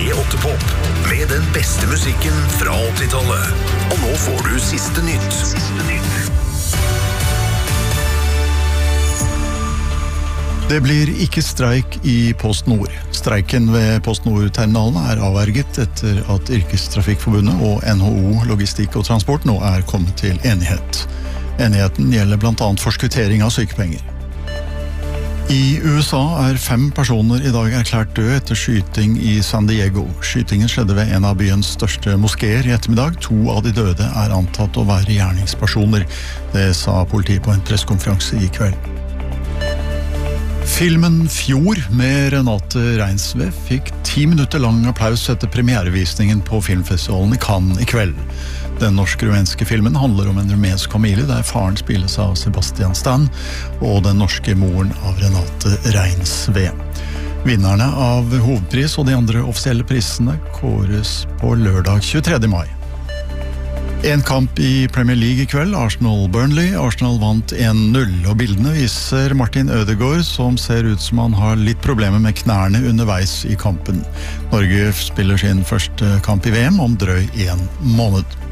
P8 Pop, med den beste musikken fra 80-tallet. Og nå får du siste nytt. Det blir ikke streik i PostNord. Streiken ved PostNord-terminalene avverget etter at Yrkestrafikkforbundet og NHO Logistikk og Transport nå kommet til enighet. Enigheten gjelder blant annet forskuttering av sykepenger. I USA 5 personer i dag erklært død etter skyting i San Diego. Skytingen skjedde ved en av byens største moskéer i ettermiddag. 2 av de døde antatt å være gjerningspersoner. Det sa politiet på en pressekonferanse i kveld. Filmen Fjord med Renate Reinsve fikk 10 minutter lang applaus etter premierevisningen på filmfestivalen i Cannes i kveld. Den norsk-rumenske filmen handler om en rumensk familie der faren spilles av Sebastian Stan og den norske moren av Renate Reinsve. Vinnerne av hovedpris og de andre offisielle prisene kåres på lørdag 23. mai. En kamp i Premier League i kveld, Arsenal-Burnley. Arsenal vant 1-0, og bildene viser Martin Ødegaard, som ser ut som han har litt problemer med knærne underveis i kampen. Norge spiller sin første kamp i VM om drøy 1 måned.